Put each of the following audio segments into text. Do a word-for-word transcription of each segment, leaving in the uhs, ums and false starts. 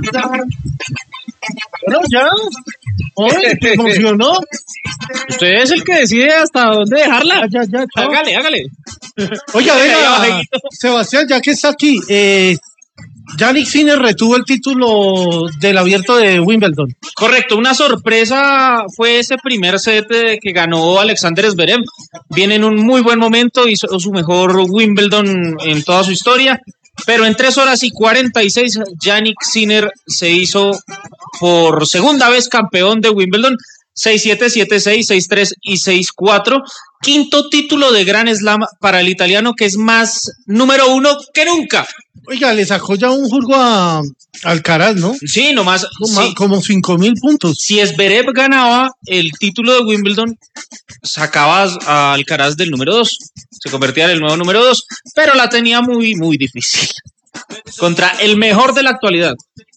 Bueno, ya. Oye, ¿te emocionó? Usted es el que decide hasta dónde dejarla. Ya, ya, ya. Hágale, hágale. Oiga, venga, Sebastián, ya que está aquí, eh, Jannik Sinner retuvo el título del Abierto de Wimbledon. Correcto, una sorpresa fue ese primer set que ganó Alexander Zverev. Viene en un muy buen momento, hizo su mejor Wimbledon en toda su historia, pero en tres horas y cuarenta y seis Jannik Sinner se hizo por segunda vez campeón de Wimbledon, seis siete, siete seis, seis tres y seis cuatro. Quinto título de Grand Slam para el italiano, que es más número uno que nunca. Oiga, le sacó ya un jurgo a Alcaraz, ¿no? Sí, nomás. Como, sí. como cinco mil puntos. Si Zverev ganaba el título de Wimbledon, sacaba a Alcaraz del número dos. Se convertía en el nuevo número dos, pero la tenía muy, muy difícil. Contra el mejor de la actualidad.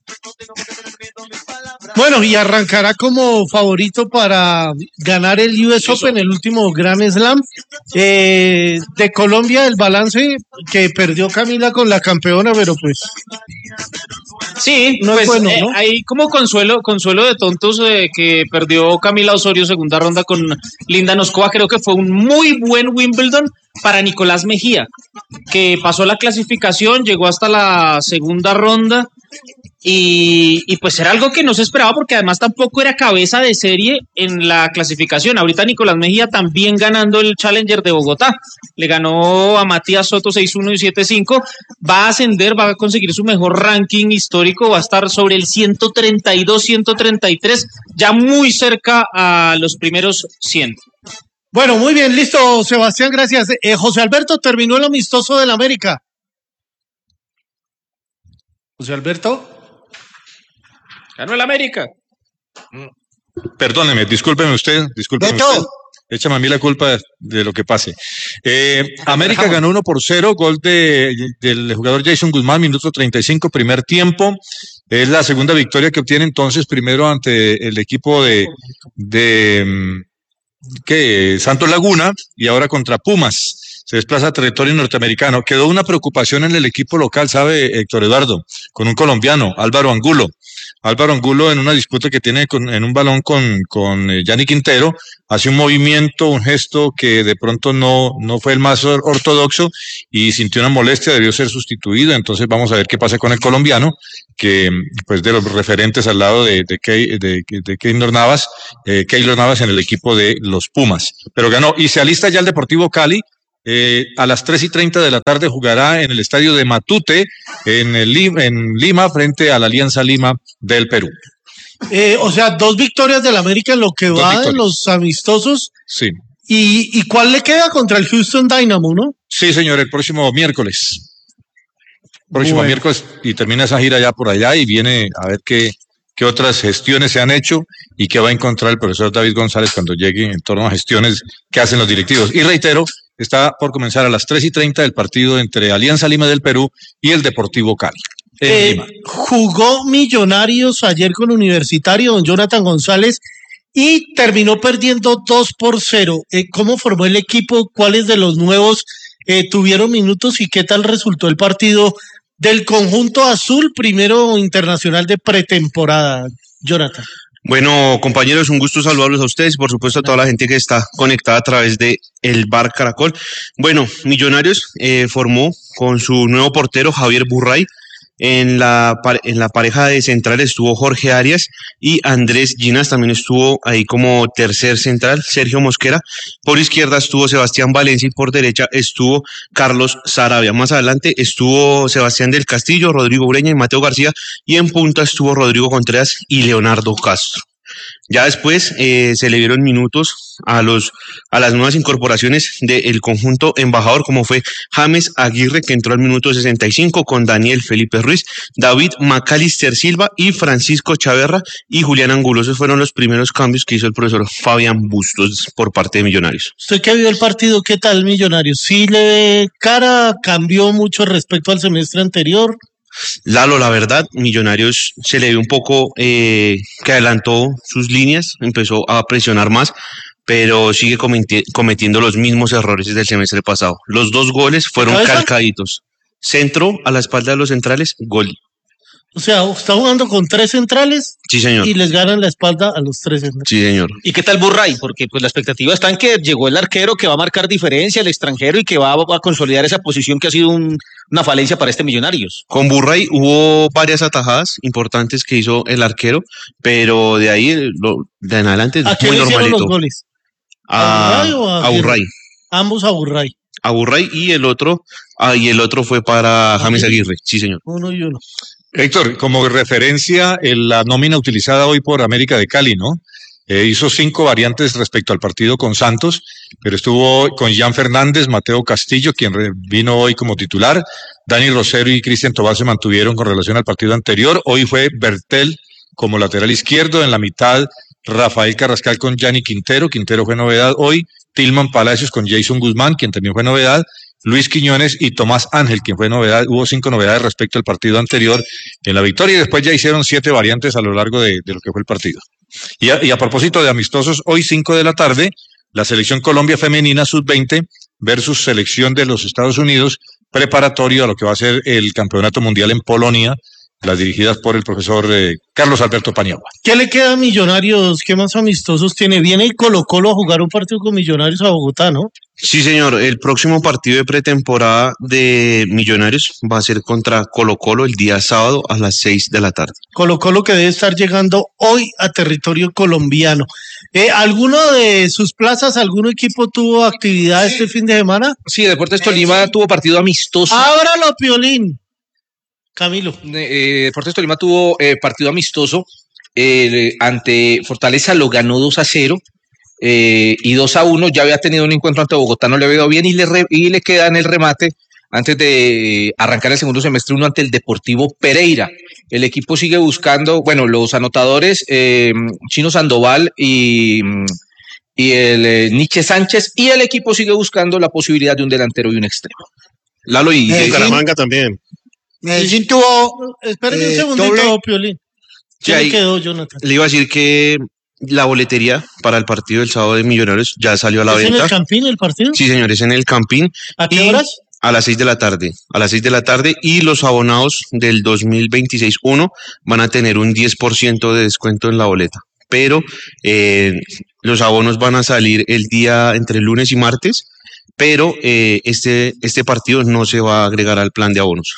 Bueno, y arrancará como favorito para ganar el U S Open, el último Grand Slam. Eh, de Colombia, el balance que perdió Camila con la campeona, pero pues... Sí, no pues es bueno, eh, ¿no? Hay como consuelo, consuelo de tontos eh, que perdió Camila Osorio segunda ronda con Linda Noskova. Creo que fue un muy buen Wimbledon para Nicolás Mejía, que pasó la clasificación, llegó hasta la segunda ronda. Y, y pues era algo que no se esperaba, porque además tampoco era cabeza de serie en la clasificación. Ahorita Nicolás Mejía también ganando el Challenger de Bogotá. Le ganó a Matías Soto seis uno y siete cinco. Va a ascender, va a conseguir su mejor ranking histórico. Va a estar sobre el ciento treinta y dos, ciento treinta y tres, ya muy cerca a los primeros cien. Bueno, muy bien, listo, Sebastián, gracias. Eh, José Alberto, terminó el amistoso del América. José Alberto. Ganó el América. Perdóneme, discúlpeme usted, discúlpeme Beto. usted. Échame a mí la culpa de lo que pase. Eh, América ganó uno por cero, gol de, del jugador Jason Guzmán, minuto treinta y cinco, primer tiempo. Es la segunda victoria que obtiene entonces, primero ante el equipo de, de ¿qué? Santos Laguna, y ahora contra Pumas. Se desplaza a territorio norteamericano. Quedó una preocupación en el equipo local, ¿sabe, Héctor Eduardo? Con un colombiano, Álvaro Angulo. Álvaro Angulo, en una disputa que tiene con, en un balón con, con eh, Gianni Quintero, hace un movimiento, un gesto que de pronto no, no fue el más or- ortodoxo y sintió una molestia, debió ser sustituido. Entonces vamos a ver qué pasa con el colombiano, que pues de los referentes al lado de, de, Key, de, de Keylor Navas, eh, Keylor Navas en el equipo de los Pumas. Pero ganó y se alista ya el Deportivo Cali. Eh, a las tres y treinta de la tarde jugará en el estadio de Matute, en, el, en Lima, frente a la Alianza Lima del Perú. Eh, o sea, dos victorias del América en lo que Dos va victorias. de los amistosos. Sí. ¿Y, ¿Y cuál le queda contra el Houston Dynamo, no? Sí, señor, el próximo miércoles. Próximo Bueno. miércoles, y termina esa gira ya por allá y viene a ver qué, qué otras gestiones se han hecho y qué va a encontrar el profesor David González cuando llegue en torno a gestiones que hacen los directivos. Y reitero, está por comenzar a las tres y treinta el partido entre Alianza Lima del Perú y el Deportivo Cali. En Eh, Lima. jugó Millonarios ayer con Universitario, don Jonathan González, y terminó perdiendo dos por cero. Eh, ¿Cómo formó el equipo? ¿Cuáles de los nuevos eh, tuvieron minutos y qué tal resultó el partido del conjunto azul, primero internacional de pretemporada, Jonathan? Bueno, compañeros, un gusto saludarlos a ustedes y por supuesto a toda la gente que está conectada a través de el Bar Caracol. Bueno, Millonarios eh, formó con su nuevo portero Javier Burray. En la, en la pareja de centrales estuvo Jorge Arias y Andrés Ginas, también estuvo ahí como tercer central, Sergio Mosquera. Por izquierda estuvo Sebastián Valencia y por derecha estuvo Carlos Sarabia. Más adelante estuvo Sebastián del Castillo, Rodrigo Ureña y Mateo García, y en punta estuvo Rodrigo Contreras y Leonardo Castro. Ya después eh, se le dieron minutos a los a las nuevas incorporaciones del conjunto embajador, como fue James Aguirre, que entró al minuto sesenta y cinco con Daniel Felipe Ruiz, David Macalister Silva y Francisco Chaverra y Julián Angulo. Esos fueron los primeros cambios que hizo el profesor Fabián Bustos por parte de Millonarios. Usted que vio el partido, ¿qué tal, Millonarios? ¿Sí le ve cara? ¿Cambió mucho respecto al semestre anterior? Lalo, la verdad, Millonarios se le ve un poco eh, que adelantó sus líneas, empezó a presionar más, pero sigue cometi- cometiendo los mismos errores desde el semestre pasado. Los dos goles fueron ¿Cabeza? calcaditos. Centro a la espalda de los centrales, gol. O sea, está jugando con tres centrales Sí, señor. y les ganan la espalda a los tres centrales. Sí, señor. ¿Y qué tal Burray? Porque pues la expectativa está en que llegó el arquero que va a marcar diferencia, el extranjero, y que va a, a consolidar esa posición que ha sido un, una falencia para este Millonarios. Con Burray hubo varias atajadas importantes que hizo el arquero, pero de ahí, lo, de en adelante, es ¿A quién muy le hicieron normalito. los goles? A, ¿A Burray o a a quién? Burray. Ambos a Burray. A Burray y el otro, ah, y el otro fue para James Aguirre. Sí, señor. Uno y uno. Héctor, como referencia, en la nómina utilizada hoy por América de Cali, ¿no? Eh, hizo cinco variantes respecto al partido con Santos, pero estuvo con Jan Fernández, Mateo Castillo, quien re- vino hoy como titular, Dani Rosero y Cristian Tobar se mantuvieron con relación al partido anterior. Hoy fue Bertel como lateral izquierdo, en la mitad Rafael Carrascal con Gianni Quintero, Quintero fue novedad hoy, Tilman Palacios con Jason Guzmán, quien también fue novedad, Luis Quiñones y Tomás Ángel, quien fue novedad. Hubo cinco novedades respecto al partido anterior en la victoria y después ya hicieron siete variantes a lo largo de, de lo que fue el partido. Y a, y a propósito de amistosos, hoy cinco de la tarde, la selección Colombia femenina sub veinte versus selección de los Estados Unidos, preparatorio a lo que va a ser el campeonato mundial en Polonia, las dirigidas por el profesor eh, Carlos Alberto Paniagua. ¿Qué le queda a Millonarios? ¿Qué más amistosos tiene? Viene el Colo Colo a jugar un partido con Millonarios a Bogotá, ¿no? Sí, señor. El próximo partido de pretemporada de Millonarios va a ser contra Colo Colo el día sábado a las seis de la tarde. Colo Colo que debe estar llegando hoy a territorio colombiano. Eh, ¿Alguno de sus plazas, algún equipo tuvo actividad este fin de semana? Sí, Deportes Tolima tuvo partido amistoso. Ábralo, Piolín. Camilo. Eh, Deportes Tolima tuvo eh, partido amistoso eh, ante Fortaleza, lo ganó dos a cero. Eh, y dos a uno, ya había tenido un encuentro ante Bogotá, no le había ido bien y le, re, y le queda en el remate antes de arrancar el segundo semestre uno ante el Deportivo Pereira. El equipo sigue buscando, bueno, los anotadores, eh, Chino Sandoval y, y el eh, Nietzsche Sánchez, y el equipo sigue buscando la posibilidad de un delantero y un extremo. Lalo y Medellín. Bucaramanga también. Medellín tuvo Esperen un eh, segundito, doble- Piolín. Sí, ¿Qué ahí- le quedó, Jonathan? Le iba a decir que la boletería para el partido del sábado de Millonarios ya salió a la ¿Es en venta. el Campín el partido? Sí, señores, en el Campín. ¿A qué Y horas? A las seis de la tarde. A las seis de la tarde. Y los abonados del dos mil veintiséis uno van a tener un diez por ciento de descuento en la boleta. Pero eh, los abonos van a salir el día entre lunes y martes. Pero eh, este, este partido no se va a agregar al plan de abonos.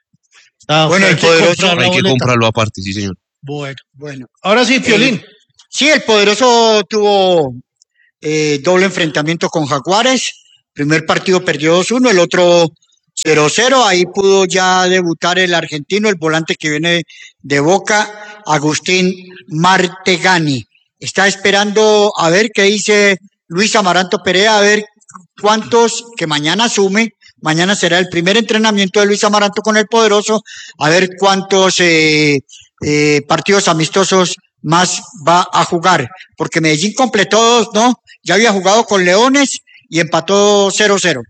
Ah, Bueno, hay el que poderoso- comprar la Hay que boleta. comprarlo aparte, sí, señor. Bueno. Bueno, Ahora sí, Piolín. Eh, sí, el poderoso tuvo eh, doble enfrentamiento con Jaguares. Primer partido perdió dos uno, el otro cero cero. Ahí pudo ya debutar el argentino, el volante que viene de Boca, Agustín Martegani. Está esperando a ver qué dice Luis Amaranto Perea, a ver cuántos, que mañana asume, mañana será el primer entrenamiento de Luis Amaranto con el poderoso, a ver cuántos eh, eh, partidos amistosos más va a jugar, porque Medellín completó dos, ¿no? Ya había jugado con Leones y empató cero cero.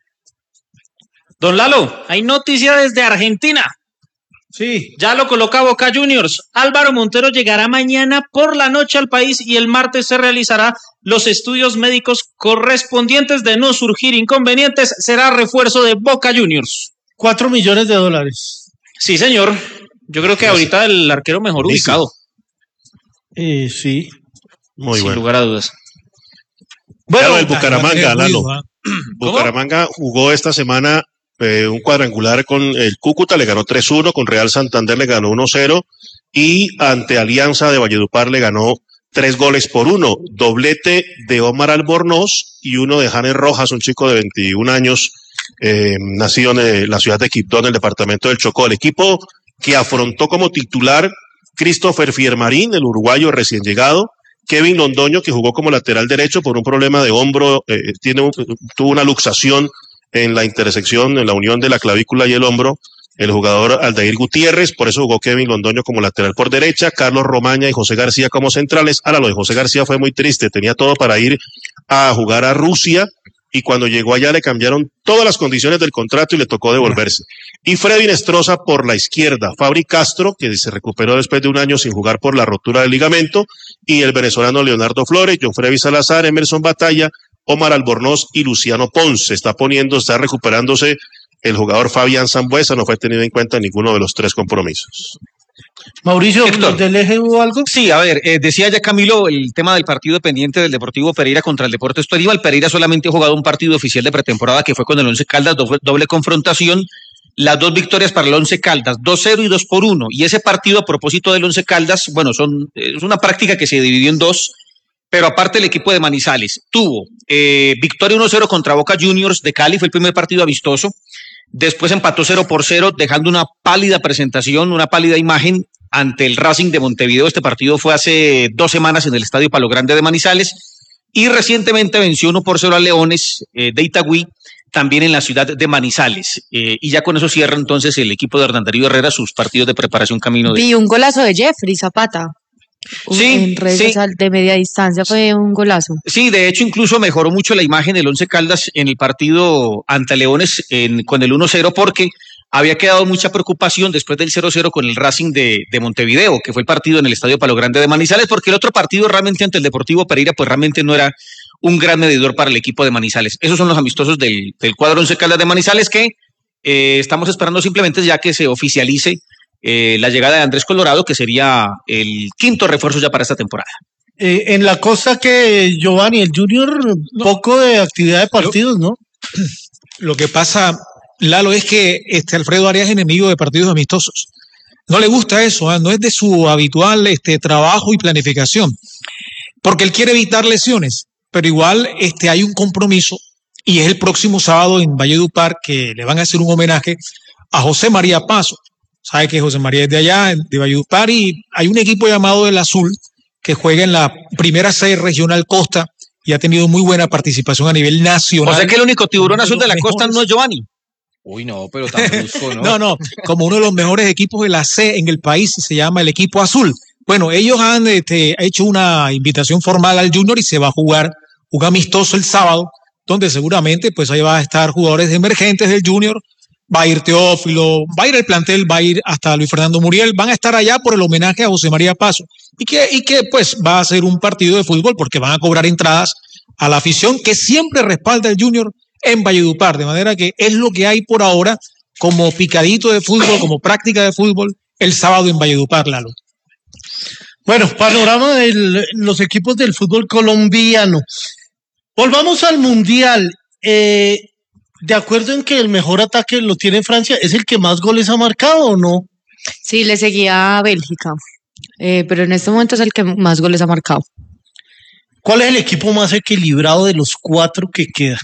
Don Lalo, hay noticia desde Argentina. Sí. Ya lo coloca Boca Juniors. Álvaro Montero llegará mañana por la noche al país y el martes se realizará los estudios médicos correspondientes. De no surgir inconvenientes, será refuerzo de Boca Juniors. Cuatro millones de dólares. Sí, señor. Yo creo que ahorita el arquero mejor Buenísimo. ubicado, Eh, sí. Muy sin bueno. lugar a dudas. Claro, el Bucaramanga, Lalo. ¿ah? Bucaramanga jugó esta semana eh, un cuadrangular con el Cúcuta, le ganó tres uno, con Real Santander le ganó uno cero y ante Alianza de Valledupar le ganó tres goles por uno. Doblete de Omar Albornoz y uno de Janes Rojas, un chico de veintiún años, eh, nacido en eh, la ciudad de Quibdó, en el departamento del Chocó. El equipo que afrontó como titular Christopher Fiermarín, el uruguayo recién llegado, Kevin Londoño, que jugó como lateral derecho por un problema de hombro, eh, tiene un- tuvo una luxación en la intersección, en la unión de la clavícula y el hombro, el jugador Aldair Gutiérrez, por eso jugó Kevin Londoño como lateral por derecha, Carlos Romaña y José García como centrales. Ahora, lo de José García fue muy triste, tenía todo para ir a jugar a Rusia, y cuando llegó allá le cambiaron todas las condiciones del contrato y le tocó devolverse. Y Freddy Nestroza por la izquierda, Fabri Castro, que se recuperó después de un año sin jugar por la rotura del ligamento, y el venezolano Leonardo Flores, John Freddy Salazar, Emerson Batalla, Omar Albornoz y Luciano Ponce. Está poniendo, está recuperándose el jugador Fabián Sambuesa, no fue tenido en cuenta en ninguno de los tres compromisos. Mauricio, Héctor. ¿del eje hubo algo? Sí, a ver, eh, decía ya Camilo el tema del partido pendiente del Deportivo Pereira contra el Deportes Tolima. El Pereira solamente ha jugado un partido oficial de pretemporada que fue con el Once Caldas, doble, doble confrontación. Las dos victorias para el Once Caldas, dos cero y dos por uno. Y ese partido, a propósito del Once Caldas, bueno, son, es una práctica que se dividió en dos, pero aparte el equipo de Manizales tuvo eh, victoria uno cero contra Boca Juniors de Cali, fue el primer partido amistoso. Después empató cero por cero, dejando una pálida presentación, una pálida imagen ante el Racing de Montevideo. Este partido fue hace dos semanas en el Estadio Palo Grande de Manizales. Y recientemente venció uno por cero a Leones eh, de Itagüí, también en la ciudad de Manizales. Eh, y ya con eso cierra entonces el equipo de Hernán Darío Herrera sus partidos de preparación camino de... Vi un golazo de Jeffrey Zapata. Sí, en redes sí. sociales de media distancia fue un golazo. Sí, de hecho incluso mejoró mucho la imagen del Once Caldas en el partido ante Leones en, con el uno cero, porque había quedado mucha preocupación después del cero cero con el Racing de, de Montevideo, que fue el partido en el Estadio Palo Grande de Manizales, porque el otro partido realmente ante el Deportivo Pereira pues realmente no era un gran medidor para el equipo de Manizales. Esos son los amistosos del, del cuadro Once Caldas de Manizales que eh, estamos esperando simplemente ya que se oficialice Eh, la llegada de Andrés Colorado, que sería el quinto refuerzo ya para esta temporada. Eh, en la costa que Giovanni, el Junior, no. poco de actividad de partidos, ¿no? Lo que pasa, Lalo, es que este Alfredo Arias es enemigo de partidos amistosos. No le gusta eso, ¿eh? No es de su habitual este, trabajo y planificación, porque él quiere evitar lesiones, pero igual este, hay un compromiso y es el próximo sábado en Valledupar que le van a hacer un homenaje a José María Paso. Sabe que José María es de allá, de Valledupar, y hay un equipo llamado El Azul que juega en la primera C regional Costa y ha tenido muy buena participación a nivel nacional. O sea que el único tiburón azul de la costa no es Giovanni. Uy, no, pero tan brusco, ¿no? no, no, como uno de los mejores equipos de la C en el país, se llama el equipo azul. Bueno, ellos han este, hecho una invitación formal al Junior y se va a jugar un amistoso el sábado, donde seguramente pues ahí va a estar jugadores emergentes del Junior. Va a ir Teófilo, va a ir el plantel, va a ir hasta Luis Fernando Muriel, van a estar allá por el homenaje a José María Paso y que, y que pues va a ser un partido de fútbol porque van a cobrar entradas a la afición que siempre respalda el Junior en Valledupar, de manera que es lo que hay por ahora como picadito de fútbol, como práctica de fútbol el sábado en Valledupar, Lalo. Bueno, panorama de los equipos del fútbol colombiano. Volvamos al Mundial. Eh, De acuerdo en que el mejor ataque lo tiene Francia, ¿es el que más goles ha marcado o no? Sí, le seguía a Bélgica, eh, pero en este momento es el que más goles ha marcado. ¿Cuál es el equipo más equilibrado de los cuatro que quedan?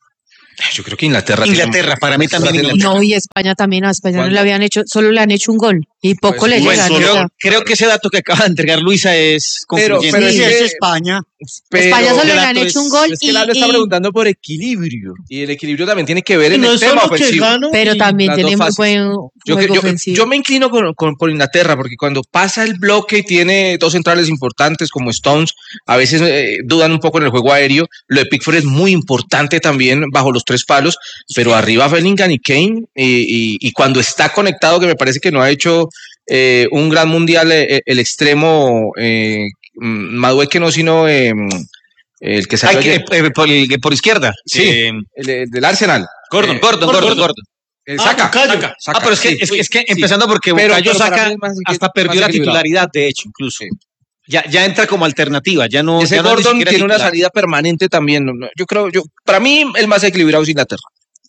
Yo creo que Inglaterra. Inglaterra, para mí también Inglaterra. No, y España también, a España no le habían hecho, solo le han hecho un gol y poco Pues, le bueno, llegan. creo, o sea. creo que ese dato que acaba de entregar Luisa es Pero, concluyente. pero Sí, es, es- España. Pero España solo el le dato han es- hecho un gol Es que y, Lalo está y- preguntando por equilibrio. Y el equilibrio también tiene que ver Y en no el es tema solo que ofensivo. gano, pero y- también las tiene dos muy fases. buen Yo, juego yo, ofensivo. yo me inclino con, con- por Inglaterra, porque cuando pasa el bloque y tiene dos centrales importantes como Stones, a veces eh, dudan un poco en el juego aéreo. Lo de Pickford es muy importante también bajo los tres palos, pero arriba Bellingham y Kane, y, y- y cuando está conectado, que me parece que no ha hecho eh, un gran mundial, eh, el extremo eh, mm, Madueque no, sino eh, el que salió Ay, que, ayer, eh, por, el- por izquierda. Sí. Eh, el, el del Arsenal. Gordon, Eh, Gordon, Gordon, Gordon. eh, Ah, Saca, Bucayo. saca, saca, Ah, pero es que, sí. es que, es que Sí. empezando porque Pero- Bucayo pero para saca, mí es más- hasta más perdió la equilibrado. titularidad, de hecho, incluso. Ya, ya entra como alternativa, ya no. Ese ya no es ni Gordon siquiera tiene una titular. salida permanente también. ¿no? Yo creo, yo, para mí, el más equilibrado es Inglaterra.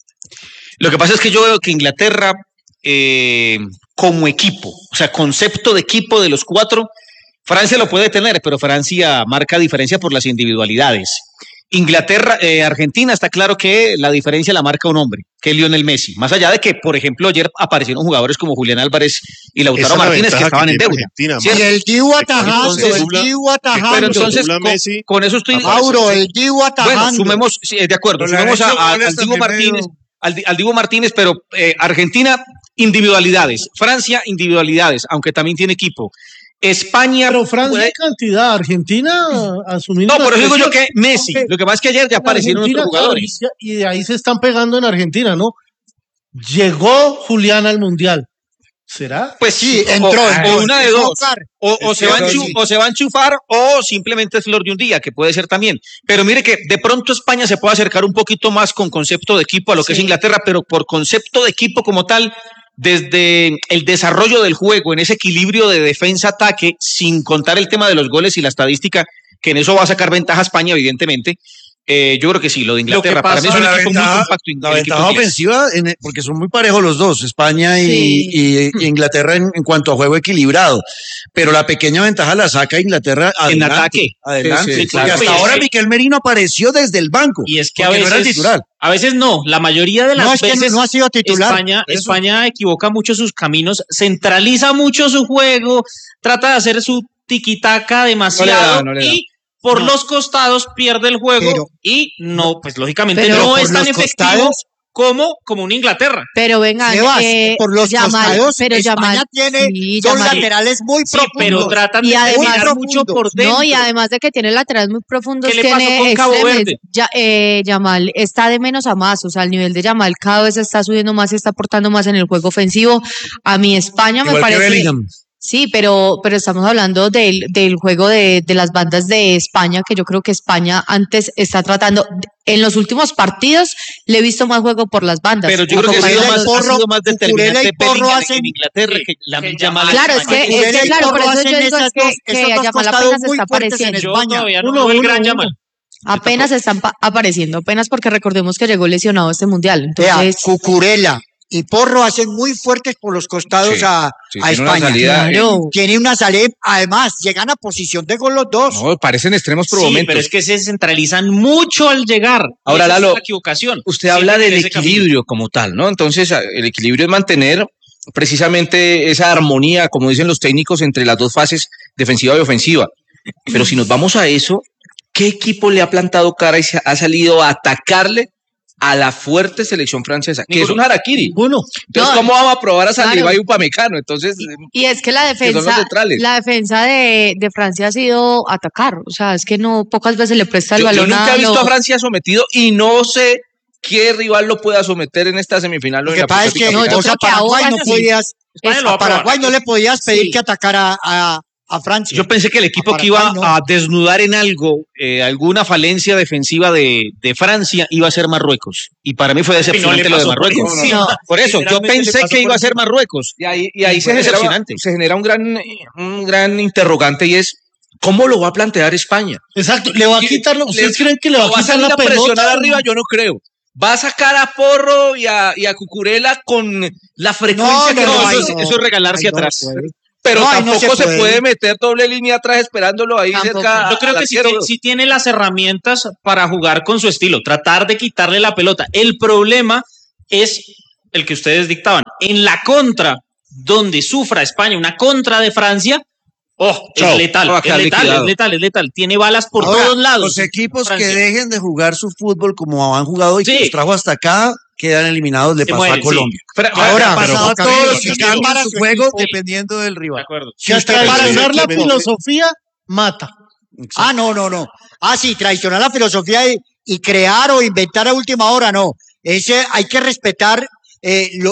Lo que pasa es que yo veo que Inglaterra, eh, como equipo, o sea, concepto de equipo de los cuatro, Francia lo puede tener, pero Francia marca diferencia por las individualidades. Inglaterra, eh, Argentina, está claro que la diferencia la marca un hombre, que es Lionel Messi. Más allá de que, por ejemplo, ayer aparecieron jugadores como Julián Álvarez y Lautaro Esa es la Martínez que ventaja estaban en tiene deuda. Argentina, ¿cierto? Y el Dibu atajando, Entonces, el Dubla- Dibu atajando. Pero entonces, Dubla con, Messi. con eso estoy... Mauro, el Dibu atajando. Bueno, sumemos, sí, de acuerdo, Pero le han sumemos a- hecho a- goles al Dibu también Martínez, medio- al, Di- al Dibu Martínez, pero eh, Argentina, individualidades. Francia, individualidades, aunque también tiene equipo. España, Pero Francia puede- hay cantidad, Argentina asumiendo. no, por eso digo yo presión, que Messi. aunque Lo que pasa es que ayer ya en aparecieron Argentina, otros jugadores. claro, y de ahí se están pegando en Argentina, ¿no? Llegó Julián al Mundial. ¿Será? Pues Sí, o- entró, o, entró, una de entró dos. Oscar. O, o se va a enchu- o se va a enchufar o simplemente es flor de un día, que puede ser también. Pero mire que de pronto España se puede acercar un poquito más con concepto de equipo a lo que es Inglaterra, pero por concepto de equipo como tal, desde el desarrollo del juego, en ese equilibrio de defensa-ataque, sin contar el tema de los goles y la estadística, que en eso va a sacar ventaja a España, evidentemente. Eh, yo creo que sí, lo de Inglaterra. Lo para mí es un la equipo ventaja, muy compacto. La el equipo ventaja inglés. ofensiva, en- porque son muy parejos los dos, España y, Sí. y- y Inglaterra en, en cuanto a juego equilibrado. Pero la pequeña ventaja la saca Inglaterra adelante. ataque. Adelante. Sí, sí, Porque claro. hasta Y es ahora que- Miquel Merino apareció desde el banco. Y es que a porque no era el veces, titular. a veces no, la mayoría de las No, es que veces no ha sido titular. España, Eso. España equivoca mucho sus caminos, centraliza mucho su juego, trata de hacer su tiquitaca demasiado no le da. y por No. los costados pierde el juego Pero- y no, pues lógicamente Pero no por es tan los efectivo costados- como, como una Inglaterra. Pero vengan, Sebas, eh, por los Yamal- costados, pero España Yamal- tiene sí, dos Yamal- laterales muy Sí, profundos. pero tratan Y de además- terminar mucho por dentro. No, y además de que tiene laterales muy profundos, ¿Qué le pasó tiene con Cabo extremes. Verde? Ya, eh, Yamal está de menos a más, o sea, el nivel de Yamal cada vez está subiendo más y está aportando más en el juego ofensivo. A mi España me Igual que parece. Bellingham. Sí, pero, pero estamos hablando del, del juego de, de las bandas de España, que yo creo que España antes está tratando, en los últimos partidos le he visto más juego por las bandas. Pero yo creo que ha sido Cucurella y más, ha Porro- sido más Cucurella determinante y Porro Bellingham hacen- en Inglaterra que la que Yamal en Claro, es España. que, es Cucurella que y claro, por Porro eso yo hacen digo es esas que, dos- que esos dos Yamal costados apenas muy está fuertes en apareciendo. Yo España. todavía no Uno, veo el uno, gran uno. Yamal. Apenas están pa- apareciendo, apenas porque recordemos que llegó lesionado este mundial. Vea, Entonces, Cucurella y Porro hacen muy fuertes por los costados Sí, a, sí, a tiene una España. salida, eh, claro. Tiene una salida, además, llegan a posición de gol los dos. No, parecen extremos por Sí, momentos. pero es que se centralizan mucho al llegar. Ahora, Esa es Lalo, la equivocación. Usted Siempre habla en del ese camino. equilibrio como tal, ¿no? Entonces, a- el equilibrio es mantener precisamente esa armonía, como dicen los técnicos, entre las dos fases, defensiva y ofensiva. Pero si nos vamos a eso, ¿qué equipo le ha plantado cara y se ha salido a atacarle a la fuerte selección francesa? Que es un harakiri. Ninguno. Entonces, No, ¿cómo vamos a probar a Saliba claro. y Upamecano? Entonces, y es que la son los defensa, centrales. la defensa de, de Francia ha sido atacar. O sea, es que no pocas veces le presta el yo, yo balón nunca a he visto los- a Francia sometido y no sé qué rival lo pueda someter en esta semifinal. o Lo en que la pasa es que hipotética No, yo vos creo a que Paraguay ahora no sí. podías, España lo va a a probar. Paraguay no le podías pedir Sí. que atacara a, a Francia. Yo pensé que el equipo A que iba Paraguay, no. a desnudar en algo, eh, alguna falencia defensiva de, de Francia, iba a ser Marruecos. Y para mí fue decepcionante le lo de pasó por Marruecos. encima. No. Por eso, yo Literalmente le pensé pasó que iba por a ser encima. Marruecos. Y ahí, y ahí Y se, fue genera, decepcionante. se genera un gran, un gran interrogante y es, ¿cómo lo va a plantear España? Exacto, le va a quitar, lo- ¿ustedes creen que le va a ¿Lo va a quitar salir la a presionar pelota? arriba? Yo no creo. Va a sacar a Porro y a, y a Cucurella con la frecuencia No, que no, no, ahí eso, es- no. eso es regalarse Ahí no atrás. puede. Pero No, ahí no tampoco se se puede. puede meter doble línea atrás esperándolo ahí Tampoco. cerca. Yo creo al que sí, arquero. tiene- sí tiene las herramientas para jugar con su estilo, tratar de quitarle la pelota. El problema es el que ustedes dictaban. En la contra, donde sufra España, una contra de Francia, oh, Chao. es letal, Va a es quedar letal, liquidado. es letal, es letal. Tiene balas por Ahora, todos lados. Los equipos Francia. que dejen de jugar su fútbol como han jugado y Sí. que los trajo hasta acá quedan eliminados. Le Se pasó mueren, a Colombia. Fra- Ahora, Pero pasado a Boca todos Juniors, los que si usted cambian para su su juego equipo- dependiendo del De rival. acuerdo. Que usted traicionar ve- la ve- filosofía mata. Ah, no, no, no. Ah, sí, traicionar la filosofía y, y crear o inventar a última hora, no. Ese hay que respetar eh, lo-